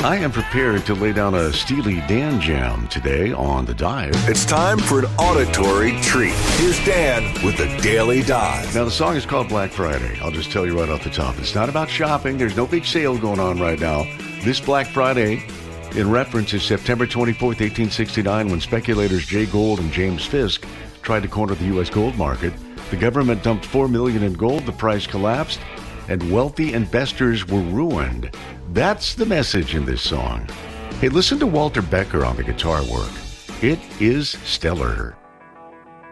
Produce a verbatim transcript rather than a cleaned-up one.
I am prepared to lay down a Steely Dan jam today on The Dive. It's time for an auditory treat. Here's Dan with the Daily Dive. Now, the song is called Black Friday. I'll just tell you right off the top. It's not about shopping. There's no big sale going on right now. This Black Friday, in reference, is September twenty-fourth, eighteen sixty-nine, when speculators Jay Gould and James Fisk tried to corner the U S gold market. The government dumped four million dollars in gold, the price collapsed, and wealthy investors were ruined. That's the message in this song. Hey, listen to Walter Becker on the guitar work. It is stellar.